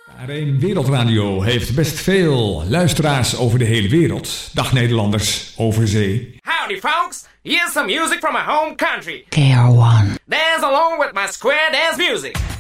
ARN Wereldradio heeft best veel luisteraars over de hele wereld. Dag Nederlanders over zee. Howdy folks, here's some music from my home country. KR1. Dance along with my square dance music.